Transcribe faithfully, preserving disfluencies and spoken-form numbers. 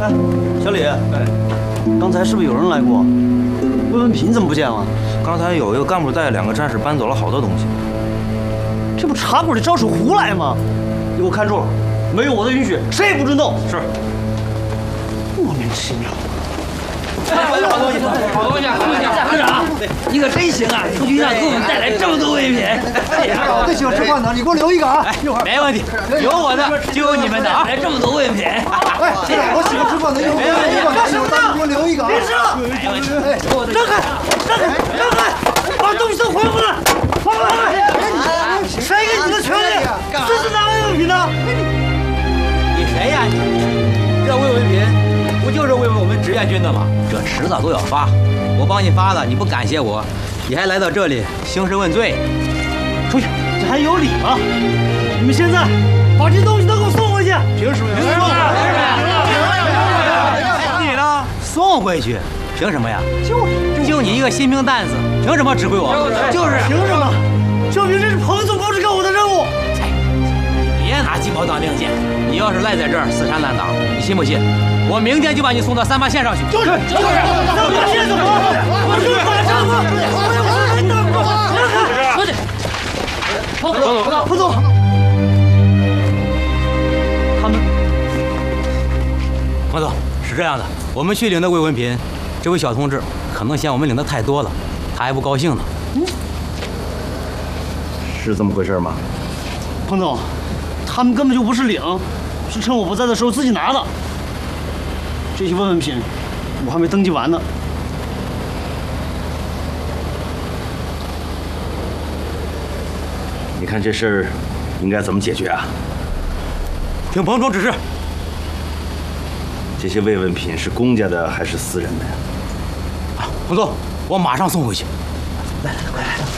小李，哎，刚才是不是有人来过？慰问品怎么不见了？ 刚才有一个干部带两个战士搬走了好多东西。 这不茶馆里招起胡来吗？你给我看住，没有我的允许，谁也不准动。 是。 莫名其妙。 好东西，好东西，好东西！科长，你可真行啊！出去让给我们带来这么多慰品。 我最喜欢吃饭的，你给我留一个啊！ 哎，没问题，有我的就有你们的啊！来这么多慰品。 哎，我喜欢吃饭的，有我留一个，干什么呢？给我留一个。 别吃了！让开！让开！让开！把东西都还回来！还回来！谁给你的权利？这是哪位慰品呢？ 你谁呀你？这慰问品不就是慰问我们志愿军的吗？这迟早都要发，我帮你发了，你不感谢我，你还来到这里兴师问罪，出去！ 这还有理吗？你们现在把这东西都给我送回去！ 凭什么？凭什么？你呢？送回去？凭什么呀？就就你一个新兵蛋子，凭什么指挥我？就是凭什么？就凭这是彭总告知给我的任务。 你别拿鸡毛当令箭，你要是赖在这儿死缠烂打，你信不信？ 我明天就把你送到三八线上去。 就是就是，三八线怎么？我是马上过，我有事没等过。让开！快点！彭总，彭总，彭总，他们， 彭总是这样的，我们去领的慰问品，这位小同志可能嫌我们领的太多了，他还不高兴呢。嗯， 是这么回事吗？ 彭总，他们根本就不是领，是趁我不在的时候自己拿的。 这些慰问品我还没登记完呢。 你看这事儿应该怎么解决啊？ 听彭总指示。 这些慰问品是公家的还是私人的呀？ 啊，彭总，我马上送回去。 来来来，快来！